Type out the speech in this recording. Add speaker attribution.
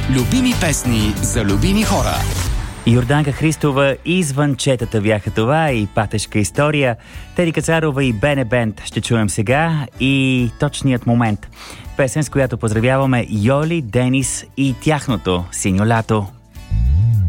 Speaker 1: Любими песни за любими хора.
Speaker 2: Йорданка Христова и Звънчетата бяха това, и Патешка история. Теди Кацарова и Бене Бенд ще чуем сега, и точният момент. Песен, с която поздравяваме Йоли, Денис и тяхното Синьо лято.